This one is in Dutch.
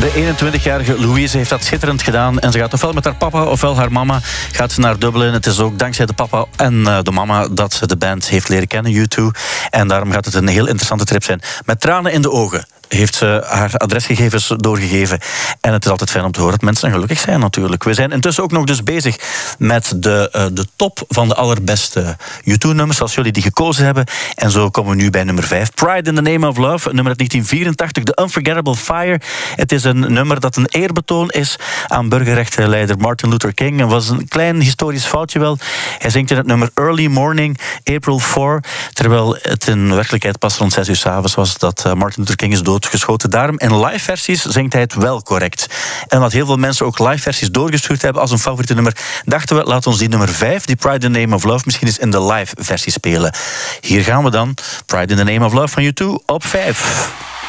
De 21-jarige Louise heeft dat schitterend gedaan. En ze gaat ofwel met haar papa ofwel haar mama gaat naar Dublin. Het is ook dankzij de papa en de mama dat ze de band heeft leren kennen, U2. En daarom gaat het een heel interessante trip zijn. Met tranen in de ogen heeft ze haar adresgegevens doorgegeven. En het is altijd fijn om te horen dat mensen gelukkig zijn natuurlijk. We zijn intussen ook nog dus bezig met de top van de allerbeste U2-nummers, zoals jullie die gekozen hebben. En zo komen we nu bij nummer 5. Pride in the Name of Love, nummer uit 1984, The Unforgettable Fire. Het is een nummer dat een eerbetoon is aan burgerrechtenleider Martin Luther King. Het was een klein historisch foutje wel. Hij zingt in het nummer Early Morning, April 4, terwijl het in werkelijkheid pas rond 6 uur 's avonds was dat Martin Luther King is doodgeschoten. Daarom in live versies zingt hij het wel correct. En omdat heel veel mensen ook live versies doorgestuurd hebben als een favoriete nummer, dachten we, laten we die nummer 5, die Pride in the Name of Love, misschien eens in de live versie spelen. Hier gaan we dan. Pride in the Name of Love van U2 op 5.